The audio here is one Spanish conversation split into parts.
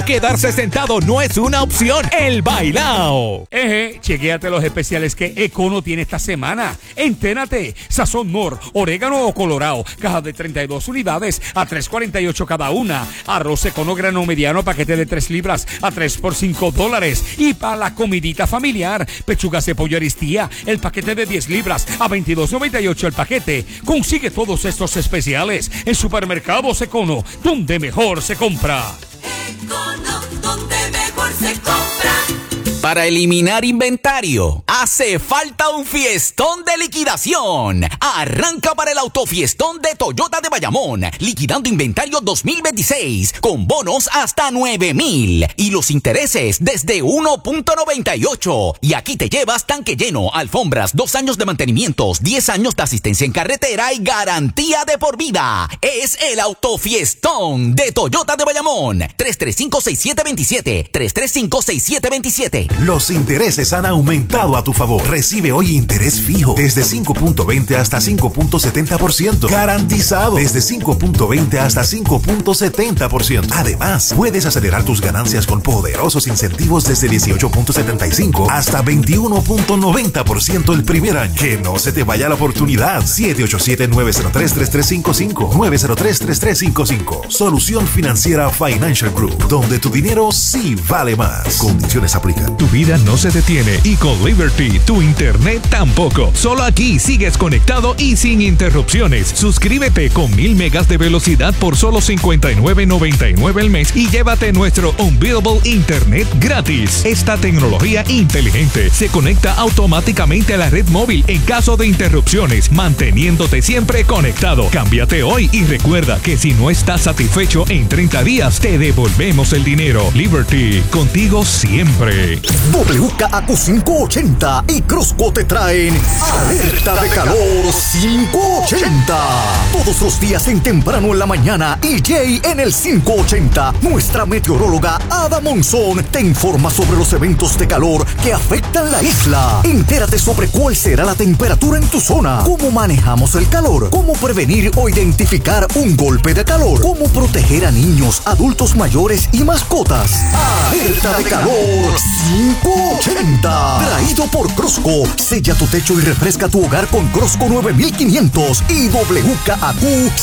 Quedarse sentado no es una opción. El bailao. Chequéate los especiales que Econo tiene esta semana. Entérate. Sazón Nor, orégano o colorado. Caja de 32 unidades a $3.48 cada una. Arroz Econo grano mediano, paquete de 3 libras a $3 por $5. Y para la comidita familiar, pechugas de pollo Aristía, el paquete de 10 libras a $22.98 el paquete. Consigue todos estos especiales en Supermercados Econo, donde mejor se compra. Econo, donde mejor se compra. Para eliminar inventario, hace falta un fiestón de liquidación. Arranca para el autofiestón de Toyota de Bayamón, liquidando inventario 2026, con bonos hasta 9,000 y los intereses desde 1.98. Y aquí te llevas tanque lleno, alfombras, 2 años de mantenimientos, 10 años de asistencia en carretera y garantía de por vida. Es el autofiestón de Toyota de Bayamón. 335-6727, 335-6727. Los intereses han aumentado a tu favor. Recibe hoy interés fijo desde 5.20 hasta 5.70%. Garantizado desde 5.20 hasta 5.70%. Además, puedes acelerar tus ganancias con poderosos incentivos desde 18.75 hasta 21.90% el primer año. Que no se te vaya la oportunidad. 787-903-3355. 903-3355. Solución Financiera Financial Group, donde tu dinero sí vale más. Condiciones aplican. Tu vida no se detiene y con Liberty tu internet tampoco. Solo aquí sigues conectado y sin interrupciones. Suscríbete con 1000 megas de velocidad por solo $59.99 el mes y llévate nuestro Unbeatable Internet gratis. Esta tecnología inteligente se conecta automáticamente a la red móvil en caso de interrupciones, manteniéndote siempre conectado. Cámbiate hoy y recuerda que si no estás satisfecho en 30 días, te devolvemos el dinero. Liberty, contigo siempre. WKAQ 580 y Crosco te traen Alerta de Calor 580. Todos los días en temprano en la mañana y Jay en el 580. Nuestra meteoróloga Ada Monzón te informa sobre los eventos de calor que afectan la isla. Entérate sobre cuál será la temperatura en tu zona, cómo manejamos el calor, cómo prevenir o identificar un golpe de calor, cómo proteger a niños, adultos mayores y mascotas. Alerta de Calor 580. Traído por Crosco. Sella tu techo y refresca tu hogar con Crosco 9500 y WKAQ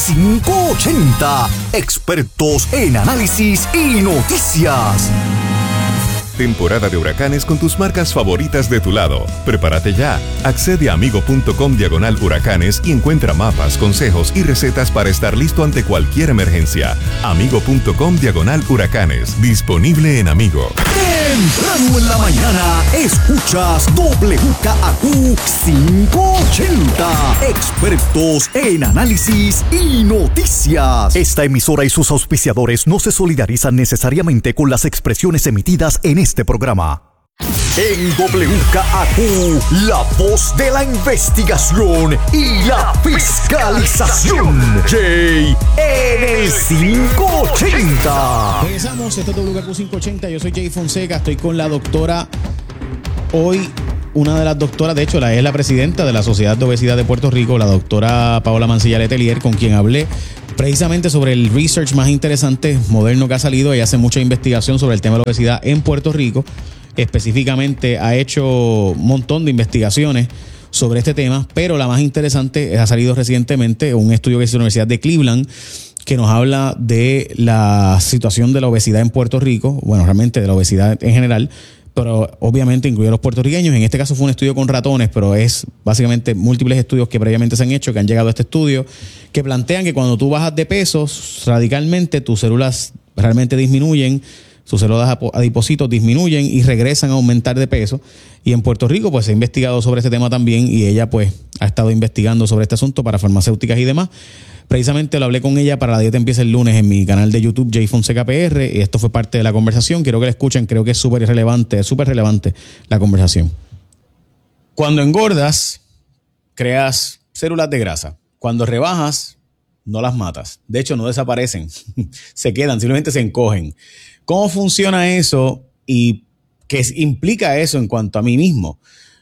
580. Expertos en análisis y noticias. Temporada de huracanes con tus marcas favoritas de tu lado. Prepárate ya. Accede a amigo.com/huracanes y encuentra mapas, consejos y recetas para estar listo ante cualquier emergencia. Amigo.com/huracanes. Disponible en Amigo. Temprano en la mañana escuchas WKAQ 580. Expertos en análisis y noticias. Esta emisora y sus auspiciadores no se solidarizan necesariamente con las expresiones emitidas en este programa. En WKAQ, la voz de la investigación y la fiscalización. Jay en el 580. Regresamos, esto es WKAQ 580. Yo soy Jay Fonseca, estoy con la doctora. Hoy, una de las doctoras, de hecho, es la presidenta de la Sociedad de Obesidad de Puerto Rico, la doctora Paola Mancilla Letelier, con quien hablé precisamente sobre el research más interesante, moderno que ha salido. Ella hace mucha investigación sobre el tema de la obesidad en Puerto Rico. Específicamente ha hecho un montón de investigaciones sobre este tema, pero la más interesante ha salido recientemente un estudio que hizo la Universidad de Cleveland que nos habla de la situación de la obesidad en Puerto Rico, bueno, realmente de la obesidad en general, pero obviamente incluye a los puertorriqueños. En este caso fue un estudio con ratones, pero es básicamente múltiples estudios que previamente se han hecho, que han llegado a este estudio, que plantean que cuando tú bajas de pesos radicalmente, tus células realmente disminuyen, sus células adipocitos disminuyen y regresan a aumentar de peso. Y en Puerto Rico pues se ha investigado sobre este tema también, y ella pues ha estado investigando sobre este asunto para farmacéuticas y demás. Precisamente lo hablé con ella para La Dieta Empieza el Lunes en mi canal de YouTube, Jay Fonseca PR, y esto fue parte de la conversación. Quiero que la escuchen, creo que es súper relevante la conversación. Cuando engordas, creas células de grasa. Cuando rebajas, no las matas. De hecho, no desaparecen. Se quedan, simplemente se encogen. ¿Cómo funciona eso y qué implica eso en cuanto a mí mismo?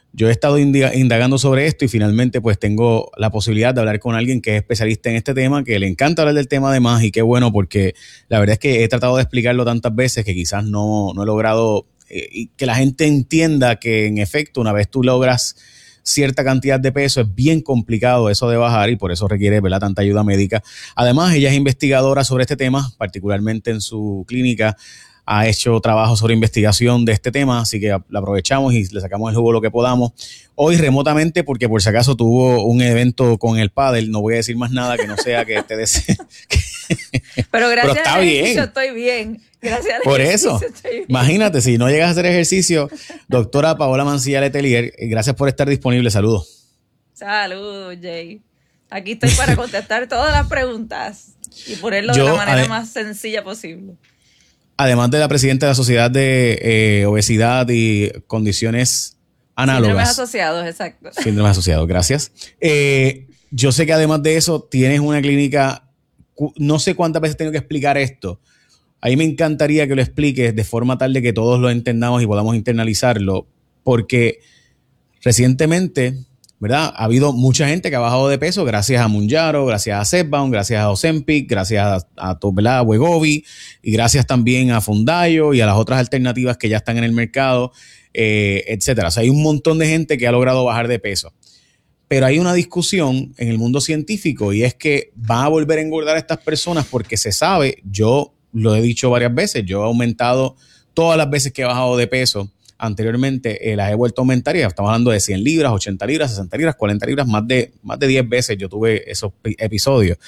Yo he estado indagando sobre esto y finalmente pues tengo la posibilidad de hablar con alguien que es especialista en este tema, que le encanta hablar del tema además, y qué bueno, porque la verdad es que he tratado de explicarlo tantas veces que quizás no he logrado y que la gente entienda que en efecto una vez tú logras cierta cantidad de peso es bien complicado eso de bajar y por eso requiere, ¿verdad?, tanta ayuda médica. Además, ella es investigadora sobre este tema, particularmente en su clínica. Ha hecho trabajo sobre investigación de este tema, así que la aprovechamos y le sacamos el jugo lo que podamos. Hoy remotamente, porque por si acaso tuvo un evento con el pádel, no voy a decir más nada que no sea que te desee. Pero gracias está al bien. ejercicio estoy bien. Gracias al Por ejercicio eso, estoy bien. imagínate, si no llegas a hacer ejercicio, doctora Paola Mancilla Letelier, gracias por estar disponible. Saludos. Saludos, Jay. Aquí estoy para contestar todas las preguntas y ponerlo de la manera más sencilla posible. Además de la presidenta de la Sociedad de Obesidad y Condiciones Análogas. Síndromes asociados, exacto. Síndromes asociados, gracias. Yo sé que además de eso tienes una clínica, no sé cuántas veces tengo que explicar esto. A mí me encantaría que lo expliques de forma tal de que todos lo entendamos y podamos internalizarlo, porque recientemente, ¿verdad?, ha habido mucha gente que ha bajado de peso gracias a Mounjaro, gracias a Zepbound, gracias a Ozempic, gracias a Wegovy y gracias también a Foundayo y a las otras alternativas que ya están en el mercado, etcétera. O sea, hay un montón de gente que ha logrado bajar de peso. Pero hay una discusión en el mundo científico y es que van a volver a engordar a estas personas porque se sabe, yo lo he dicho varias veces, yo he aumentado todas las veces que he bajado de peso. Anteriormente las he vuelto a aumentar y estamos hablando de 100 libras, 80 libras, 60 libras, 40 libras, más de 10 veces yo tuve esos episodios.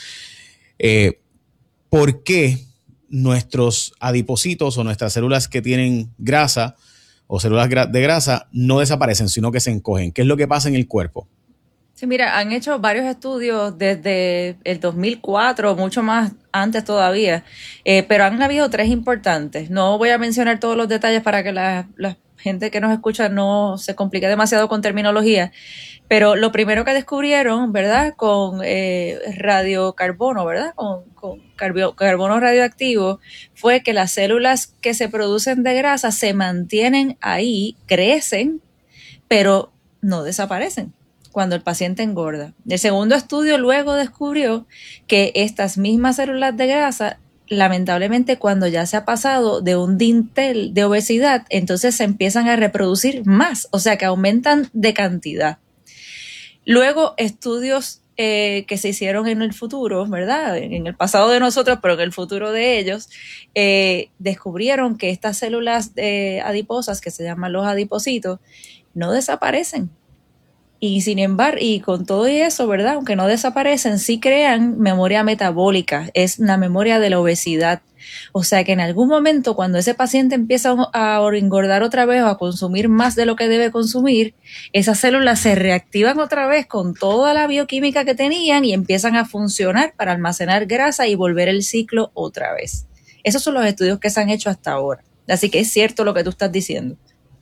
¿Por qué nuestros adipocitos o nuestras células que tienen grasa o células de grasa no desaparecen, sino que se encogen? ¿Qué es lo que pasa en el cuerpo? Sí, mira, han hecho varios estudios desde el 2004, mucho más antes todavía, pero han habido 3 importantes. No voy a mencionar todos los detalles para que la gente que nos escucha no se complique demasiado con terminología, pero lo primero que descubrieron, ¿verdad?, con radiocarbono, ¿verdad?, con carbono radioactivo, fue que las células que se producen de grasa se mantienen ahí, crecen, pero no desaparecen cuando el paciente engorda. El segundo estudio luego descubrió que estas mismas células de grasa, lamentablemente, cuando ya se ha pasado de un dintel de obesidad, entonces se empiezan a reproducir más, o sea que aumentan de cantidad. Luego, estudios que se hicieron en el futuro, ¿verdad?, en el pasado de nosotros, pero en el futuro de ellos, descubrieron que estas células adiposas, que se llaman los adipocitos, no desaparecen. Y sin embargo, y con todo eso, ¿verdad?, aunque no desaparecen, sí crean memoria metabólica, es una memoria de la obesidad. O sea que en algún momento, cuando ese paciente empieza a engordar otra vez o a consumir más de lo que debe consumir, esas células se reactivan otra vez con toda la bioquímica que tenían y empiezan a funcionar para almacenar grasa y volver el ciclo otra vez. Esos son los estudios que se han hecho hasta ahora. Así que es cierto lo que tú estás diciendo.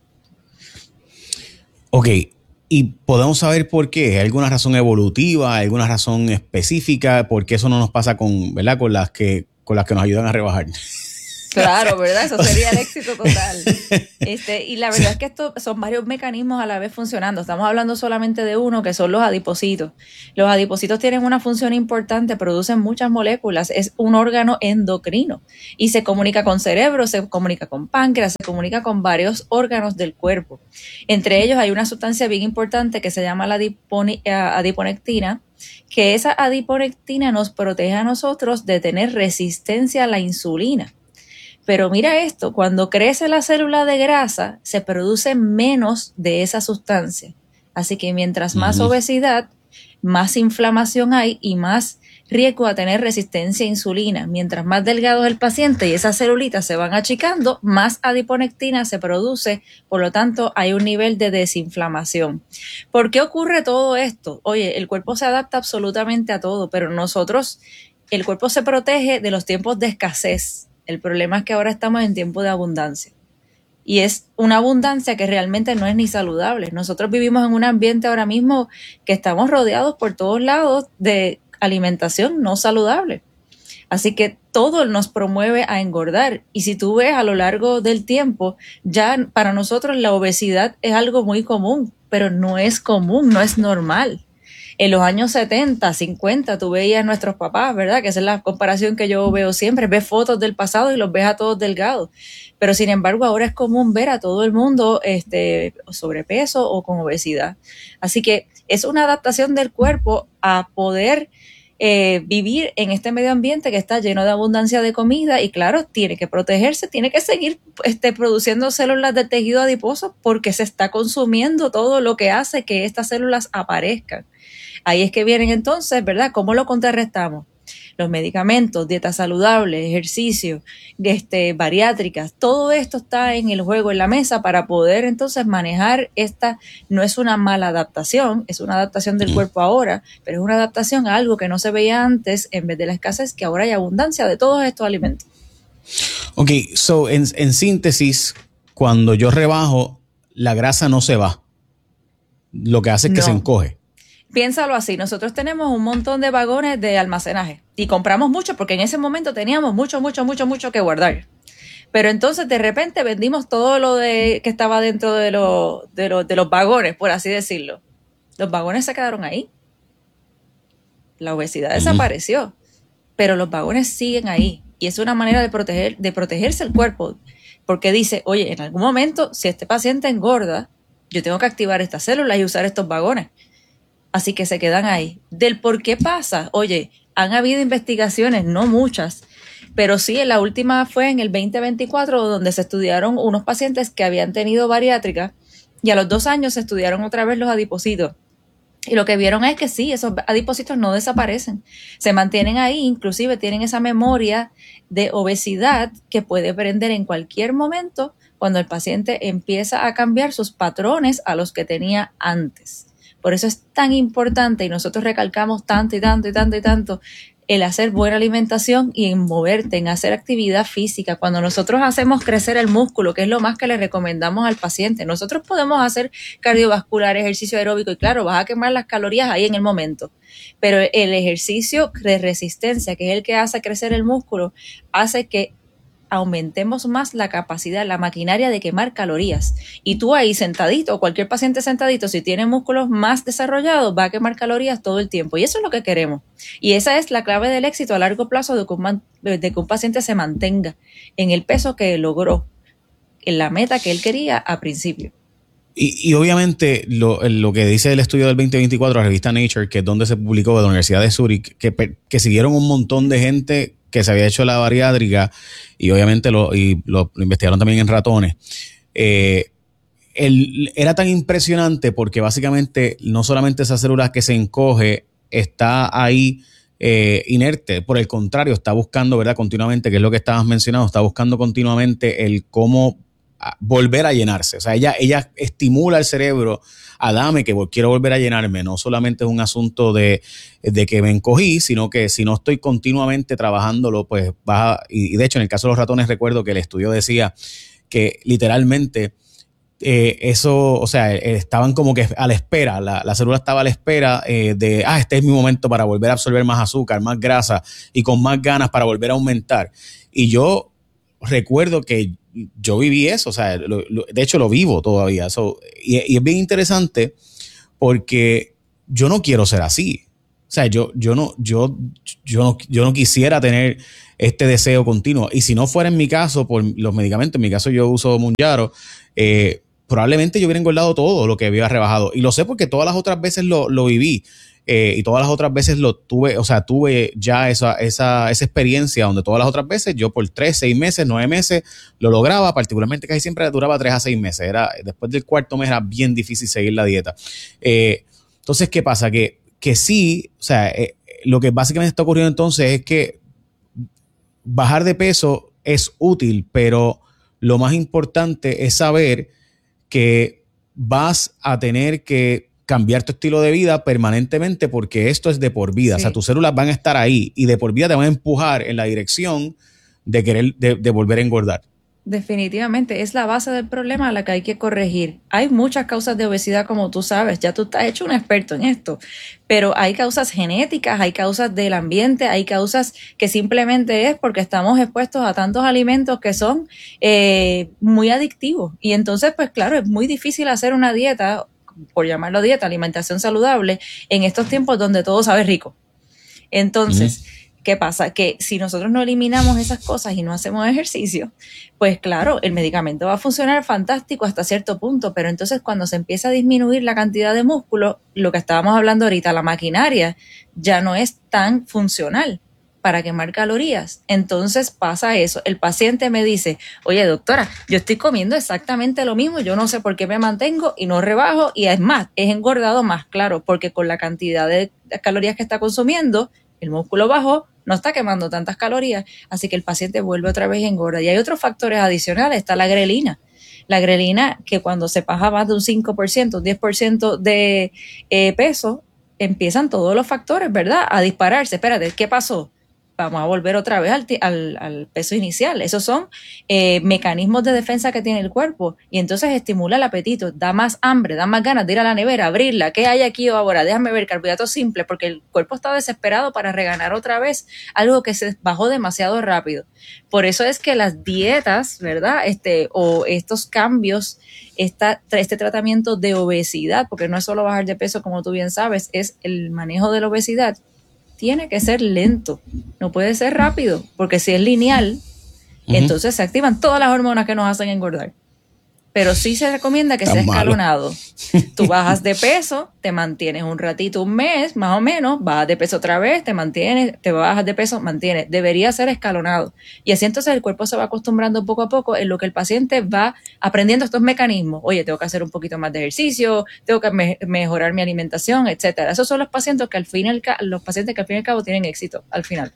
Ok. ¿Y podemos saber por qué? ¿Hay alguna razón evolutiva? ¿Hay alguna razón específica? ¿Por qué eso no nos pasa con, ¿verdad?, con las que nos ayudan a rebajar? Claro, ¿verdad? Eso sería el éxito total. Y la verdad es que estos son varios mecanismos a la vez funcionando. Estamos hablando solamente de uno, que son los adipocitos. Los adipocitos tienen una función importante, producen muchas moléculas. Es un órgano endocrino y se comunica con cerebro, se comunica con páncreas, se comunica con varios órganos del cuerpo. Entre ellos hay una sustancia bien importante que se llama la adiponectina, que esa adiponectina nos protege a nosotros de tener resistencia a la insulina. Pero mira esto, cuando crece la célula de grasa, se produce menos de esa sustancia. Así que mientras más obesidad, más inflamación hay y más riesgo a tener resistencia a insulina. Mientras más delgado es el paciente y esas celulitas se van achicando, más adiponectina se produce, por lo tanto hay un nivel de desinflamación. ¿Por qué ocurre todo esto? Oye, el cuerpo se adapta absolutamente a todo, pero el cuerpo se protege de los tiempos de escasez. El problema es que ahora estamos en tiempo de abundancia. Y es una abundancia que realmente no es ni saludable. Nosotros vivimos en un ambiente ahora mismo que estamos rodeados por todos lados de alimentación no saludable. Así que todo nos promueve a engordar. Y si tú ves a lo largo del tiempo, ya para nosotros la obesidad es algo muy común, pero no es común, no es normal. En los años 70, 50, tú veías a nuestros papás, ¿verdad? Que esa es la comparación que yo veo siempre. Ves fotos del pasado y los ves a todos delgados. Pero sin embargo, ahora es común ver a todo el mundo sobrepeso o con obesidad. Así que es una adaptación del cuerpo a poder vivir en este medio ambiente que está lleno de abundancia de comida y claro, tiene que protegerse, tiene que seguir produciendo células del tejido adiposo porque se está consumiendo todo lo que hace que estas células aparezcan. Ahí es que vienen entonces, ¿verdad? ¿Cómo lo contrarrestamos? Los medicamentos, dieta saludable, ejercicio, bariátricas, todo esto está en el juego, en la mesa para poder entonces manejar esta, no es una mala adaptación, es una adaptación del cuerpo ahora, pero es una adaptación a algo que no se veía antes en vez de la escasez, que ahora hay abundancia de todos estos alimentos. Ok, so en síntesis, cuando yo rebajo, la grasa no se va. Lo que hace es que se encoge. Piénsalo así, nosotros tenemos un montón de vagones de almacenaje y compramos mucho porque en ese momento teníamos mucho que guardar. Pero entonces de repente vendimos todo lo que estaba dentro de los vagones, por así decirlo. Los vagones se quedaron ahí. La obesidad desapareció, pero los vagones siguen ahí y es una manera de protegerse el cuerpo porque dice, oye, en algún momento si este paciente engorda, yo tengo que activar estas células y usar estos vagones. Así que se quedan ahí. Del por qué pasa, oye, han habido investigaciones, no muchas, pero sí, en la última fue en el 2024, donde se estudiaron unos pacientes que habían tenido bariátrica y a los 2 años se estudiaron otra vez los adipocitos. Y lo que vieron es que sí, esos adipocitos no desaparecen, se mantienen ahí, inclusive tienen esa memoria de obesidad que puede prender en cualquier momento cuando el paciente empieza a cambiar sus patrones a los que tenía antes. Por eso es tan importante y nosotros recalcamos tanto el hacer buena alimentación y en moverte, en hacer actividad física. Cuando nosotros hacemos crecer el músculo, que es lo más que le recomendamos al paciente, nosotros podemos hacer cardiovascular, ejercicio aeróbico y claro, vas a quemar las calorías ahí en el momento. Pero el ejercicio de resistencia, que es el que hace crecer el músculo, hace que aumentemos más la capacidad, la maquinaria de quemar calorías. Y tú ahí sentadito, cualquier paciente sentadito, si tiene músculos más desarrollados, va a quemar calorías todo el tiempo. Y eso es lo que queremos. Y esa es la clave del éxito a largo plazo de que un paciente se mantenga en el peso que logró, en la meta que él quería a principio. Y obviamente lo que dice el estudio del 2024, la revista Nature, que es donde se publicó de la Universidad de Zurich, que siguieron un montón de gente que se había hecho la bariátrica y obviamente lo investigaron también en ratones. Era tan impresionante porque básicamente no solamente esa célula que se encoge está ahí inerte, por el contrario, está buscando, ¿verdad? Continuamente, que es lo que estabas mencionando, está buscando continuamente el cómo volver a llenarse. O sea, ella estimula el cerebro a dame que quiero volver a llenarme. No solamente es un asunto de que me encogí, sino que si no estoy continuamente trabajándolo, pues y de hecho en el caso de los ratones recuerdo que el estudio decía que literalmente eso, o sea, estaban como que a la espera, la célula estaba a la espera este es mi momento para volver a absorber más azúcar, más grasa y con más ganas para volver a aumentar. Y yo recuerdo que yo viví eso, o sea, de hecho lo vivo todavía. Y es bien interesante porque yo no quiero ser así. O sea, yo no quisiera tener este deseo continuo. Y si no fuera en mi caso, por los medicamentos, en mi caso yo uso Mounjaro, probablemente yo hubiera engordado todo lo que había rebajado. Y lo sé porque todas las otras veces lo viví. Y todas las otras veces tuve ya esa experiencia donde todas las otras veces yo por 3, 6 meses, 9 meses lo lograba, particularmente casi siempre duraba 3 a 6 meses. Después del cuarto mes era bien difícil seguir la dieta. Entonces, ¿qué pasa? Que sí, o sea, lo que básicamente está ocurriendo entonces es que bajar de peso es útil, pero lo más importante es saber que vas a tener que cambiar tu estilo de vida permanentemente porque esto es de por vida. Sí. O sea, tus células van a estar ahí y de por vida te van a empujar en la dirección de querer de volver a engordar. Definitivamente, es la base del problema a la que hay que corregir. Hay muchas causas de obesidad, como tú sabes, ya tú estás hecho un experto en esto, pero hay causas genéticas, hay causas del ambiente, hay causas que simplemente es porque estamos expuestos a tantos alimentos que son muy adictivos. Y entonces, pues claro, es muy difícil hacer una dieta, por llamarlo dieta, alimentación saludable, en estos tiempos donde todo sabe rico. Entonces, ¿qué pasa? Que si nosotros no eliminamos esas cosas y no hacemos ejercicio, pues claro, el medicamento va a funcionar fantástico hasta cierto punto, pero entonces cuando se empieza a disminuir la cantidad de músculo, lo que estábamos hablando ahorita, la maquinaria ya no es tan funcional para quemar calorías. Entonces pasa eso. El paciente me dice, oye doctora, yo estoy comiendo exactamente lo mismo, yo no sé por qué me mantengo y no rebajo, y es más, es engordado más, claro, porque con la cantidad de calorías que está consumiendo, el músculo bajó, no está quemando tantas calorías, así que el paciente vuelve otra vez y engorda. Y hay otros factores adicionales, está la grelina. La grelina, que cuando se baja más de un 5%, un 10% de peso, empiezan todos los factores, ¿verdad?, a dispararse. Espérate, ¿qué pasó? Vamos a volver otra vez al peso inicial. Esos son mecanismos de defensa que tiene el cuerpo, y entonces estimula el apetito, da más hambre, da más ganas de ir a la nevera, abrirla. ¿Qué hay aquí ahora? Déjame ver, carbohidratos simples, porque el cuerpo está desesperado para reganar otra vez algo que se bajó demasiado rápido. Por eso es que las dietas, ¿verdad?, o estos cambios, este tratamiento de obesidad, porque no es solo bajar de peso, como tú bien sabes, es el manejo de la obesidad, tiene que ser lento, no puede ser rápido, porque si es lineal, entonces se activan todas las hormonas que nos hacen engordar. Pero sí se recomienda que sea escalonado. Tú bajas de peso, te mantienes un ratito, un mes, más o menos, bajas de peso otra vez, te mantienes, te bajas de peso, mantienes. Debería ser escalonado. Y así entonces el cuerpo se va acostumbrando poco a poco, en lo que el paciente va aprendiendo estos mecanismos. Oye, tengo que hacer un poquito más de ejercicio, tengo que mejorar mi alimentación, etcétera. Esos son los pacientes que al fin y al cabo tienen éxito al final.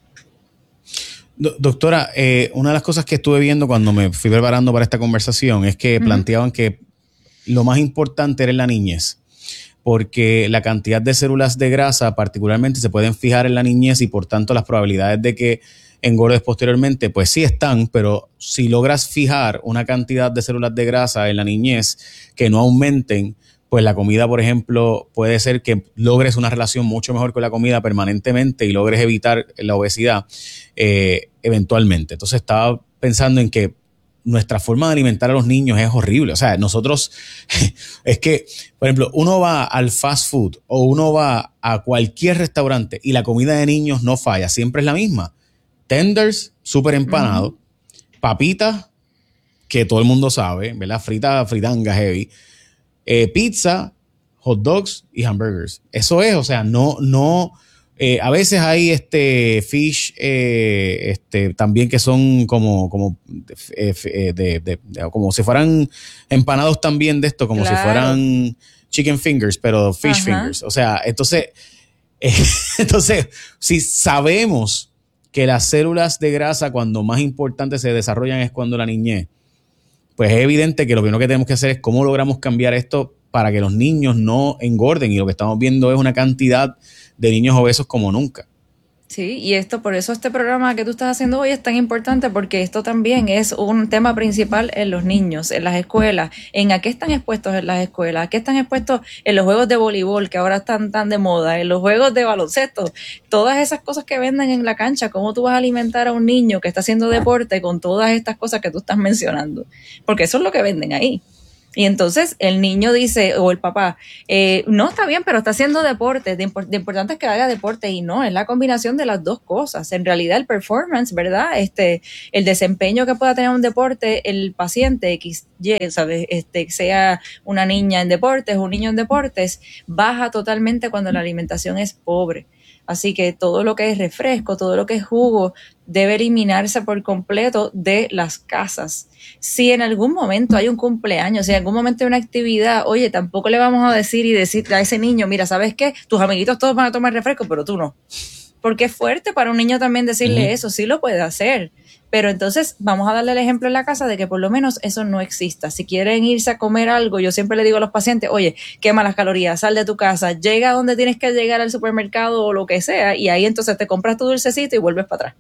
Doctora, una de las cosas que estuve viendo cuando me fui preparando para esta conversación es que planteaban que lo más importante era en la niñez, porque la cantidad de células de grasa particularmente se pueden fijar en la niñez y por tanto las probabilidades de que engordes posteriormente, pues sí están, pero si logras fijar una cantidad de células de grasa en la niñez que no aumenten, pues la comida, por ejemplo, puede ser que logres una relación mucho mejor con la comida permanentemente y logres evitar la obesidad eventualmente. Entonces estaba pensando en que nuestra forma de alimentar a los niños es horrible. O sea, nosotros, es que, por ejemplo, uno va al fast food o uno va a cualquier restaurante y la comida de niños no falla, siempre es la misma. Tenders, súper empanados, papitas, que todo el mundo sabe, ¿verdad? Fritanga heavy. Pizza, hot dogs y hamburgers. Eso es, o sea, no a veces hay fish también que son como si fueran empanados también de esto, como si fueran chicken fingers, pero fish fingers. O sea, entonces si sabemos que las células de grasa cuando más importantes se desarrollan es cuando la niñez, pues es evidente que lo primero que tenemos que hacer es cómo logramos cambiar esto para que los niños no engorden, y lo que estamos viendo es una cantidad de niños obesos como nunca. Sí, y por eso este programa que tú estás haciendo hoy es tan importante, porque esto también es un tema principal en los niños, en las escuelas. ¿A qué están expuestos en las escuelas? ¿A qué están expuestos en los juegos de voleibol que ahora están tan de moda? En los juegos de baloncesto, todas esas cosas que venden en la cancha. ¿Cómo tú vas a alimentar a un niño que está haciendo deporte con todas estas cosas que tú estás mencionando? Porque eso es lo que venden ahí. Y entonces el niño dice, o el papá, no, está bien, pero está haciendo deporte, de importante es que haga deporte, y no, es la combinación de las dos cosas. En realidad el performance, ¿verdad? El desempeño que pueda tener un deporte, el paciente ¿sabes? Sea una niña en deportes, un niño en deportes, baja totalmente cuando la alimentación es pobre. Así que todo lo que es refresco, todo lo que es jugo, debe eliminarse por completo de las casas. Si en algún momento hay un cumpleaños, si en algún momento hay una actividad, oye, tampoco le vamos a decir a ese niño, mira, ¿sabes qué? Tus amiguitos todos van a tomar refresco, pero tú no. Porque es fuerte para un niño también decirle eso, sí lo puede hacer. Pero entonces vamos a darle el ejemplo en la casa de que por lo menos eso no exista. Si quieren irse a comer algo, yo siempre le digo a los pacientes, oye, quema las calorías, sal de tu casa, llega a donde tienes que llegar al supermercado o lo que sea, y ahí entonces te compras tu dulcecito y vuelves para atrás.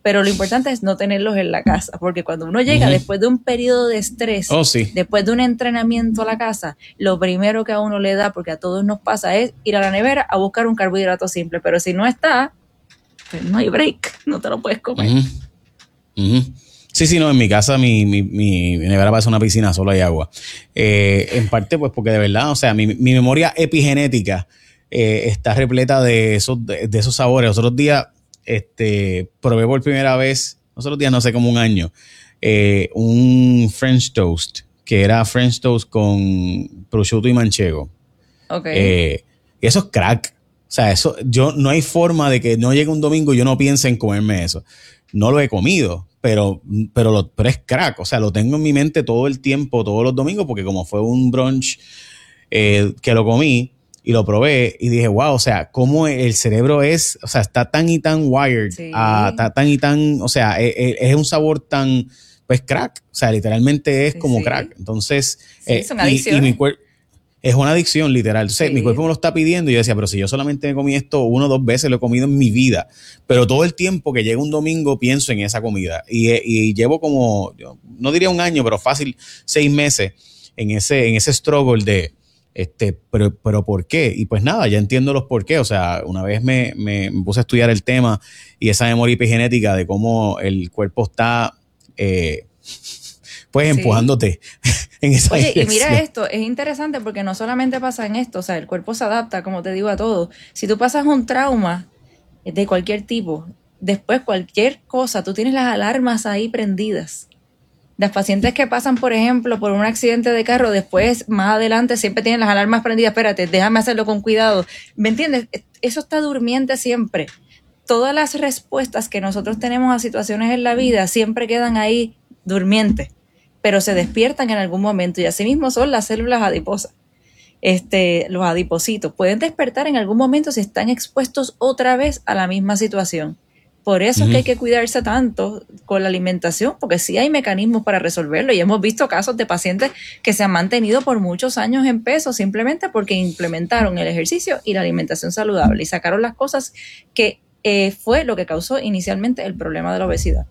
pero lo importante es no tenerlos en la casa, porque cuando uno llega después de un periodo de estrés, después de un entrenamiento a la casa, lo primero que a uno le da, porque a todos nos pasa, es ir a la nevera a buscar un carbohidrato simple, pero si no está, pues no hay break, no te lo puedes comer. Sí, no, en mi casa mi nevera parece una piscina, solo hay agua. En parte pues porque de verdad, o sea, mi memoria epigenética está repleta de esos sabores. Los otros días probé por primera vez, los otros días no sé, como un año, un French toast, que era French toast con prosciutto y manchego. Y eso es crack. O sea, eso, no hay forma de que no llegue un domingo y yo no piense en comerme eso. No lo he comido, pero es crack. O sea, lo tengo en mi mente todo el tiempo, todos los domingos, porque como fue un brunch que lo comí y lo probé y dije, wow, o sea, cómo el cerebro está tan y tan wired, está tan y tan, o sea, es un sabor tan, pues crack. O sea, literalmente es como crack. Entonces, son adicciones. Y mi cuerpo... Es una adicción, literal. Entonces, mi cuerpo me lo está pidiendo y yo decía, pero si yo solamente me comí esto 1 o 2 veces, lo he comido en mi vida. Pero todo el tiempo que llega un domingo pienso en esa comida. Y llevo como, no diría un año, pero fácil 6 meses en ese struggle de, pero ¿por qué? Y pues nada, ya entiendo los por qué. O sea, una vez me puse a estudiar el tema y esa memoria epigenética de cómo el cuerpo está... pues empujándote en esa dirección. Y mira esto, es interesante porque no solamente pasa en esto, o sea, el cuerpo se adapta, como te digo, a todo. Si tú pasas un trauma de cualquier tipo, después cualquier cosa, tú tienes las alarmas ahí prendidas. Las pacientes que pasan, por ejemplo, por un accidente de carro, después, más adelante, siempre tienen las alarmas prendidas. Espérate, déjame hacerlo con cuidado. ¿Me entiendes? Eso está durmiente siempre. Todas las respuestas que nosotros tenemos a situaciones en la vida siempre quedan ahí durmientes, pero se despiertan en algún momento, y así mismo son las células adiposas. Los adipocitos pueden despertar en algún momento si están expuestos otra vez a la misma situación. Por eso es que hay que cuidarse tanto con la alimentación, porque sí hay mecanismos para resolverlo, y hemos visto casos de pacientes que se han mantenido por muchos años en peso simplemente porque implementaron el ejercicio y la alimentación saludable y sacaron las cosas que fue lo que causó inicialmente el problema de la obesidad.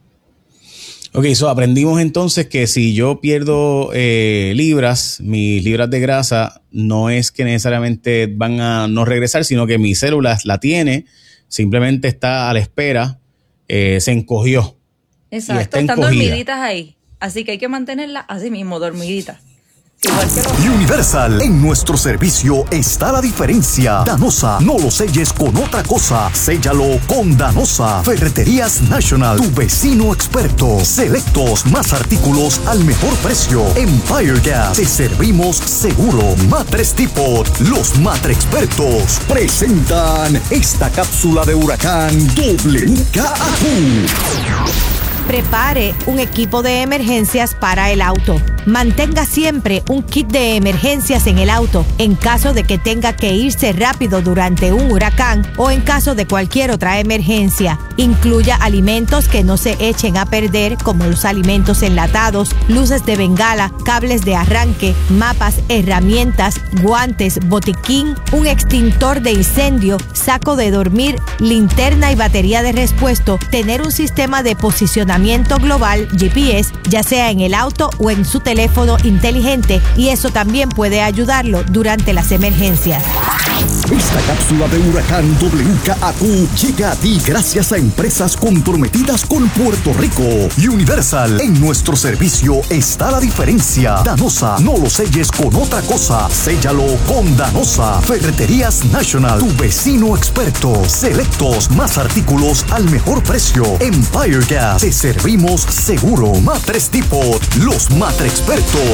Ok, aprendimos entonces que si yo pierdo mis libras de grasa, no es que necesariamente van a no regresar, sino que mis células la tiene, simplemente está a la espera, se encogió. Exacto, están dormiditas ahí, así que hay que mantenerla así mismo, dormiditas. Universal, en nuestro servicio está la diferencia. Danosa, no lo selles con otra cosa, séllalo con Danosa. Ferreterías National, tu vecino experto. Selectos, más artículos al mejor precio. Empire Gas, te servimos seguro. Matres Depot, los Matre Expertos presentan esta cápsula de huracán WKAQ. Prepare un equipo de emergencias para el auto. Mantenga siempre un kit de emergencias en el auto en caso de que tenga que irse rápido durante un huracán o en caso de cualquier otra emergencia. Incluya alimentos que no se echen a perder, como los alimentos enlatados, luces de bengala, cables de arranque, mapas, herramientas, guantes, botiquín, un extintor de incendio, saco de dormir, linterna y batería de repuesto. Tener un sistema de posicionamiento global GPS, ya sea en el auto o en su teléfono inteligente, y eso también puede ayudarlo durante las emergencias. Esta cápsula de huracán WKAQ llega a ti gracias a empresas comprometidas con Puerto Rico. Universal, en nuestro servicio está la diferencia. Danosa, no lo selles con otra cosa, séllalo con Danosa. Ferreterías National, tu vecino experto. Selectos, más artículos al mejor precio. Empire Gas, te servimos seguro. Matres Depot, los Matre Expertos.